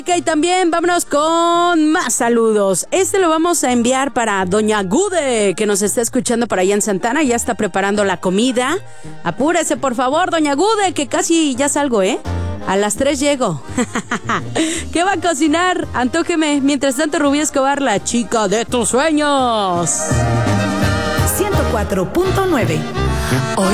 Y también vámonos con más saludos. Este lo vamos a enviar para Doña Gude, que nos está escuchando por allá en Santana. Ya está preparando la comida. Apúrese, por favor, Doña Gude, que casi ya salgo, ¿eh? A las 3 llego. ¿Qué va a cocinar? Antójeme. Mientras tanto, Rubí Escobar, la chica de tus sueños. 104.9.